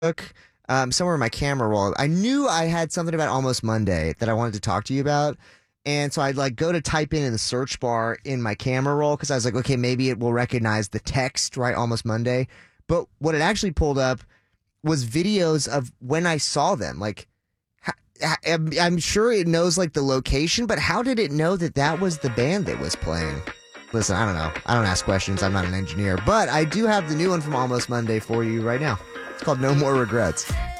somewhere in my camera roll. I knew I had something about Almost Monday that I wanted to talk to you about. And so I'd like go to type in the search bar in my camera roll because I was like, okay, maybe it will recognize the text, right? Almost Monday. But what it actually pulled up was videos of when I saw them. Like, I'm sure it knows like the location, but how did it know that that was the band that was playing? Listen, I don't know. I don't ask questions. I'm not an engineer, but I do have the new one from Almost Monday for you right now. It's called No More Regrets.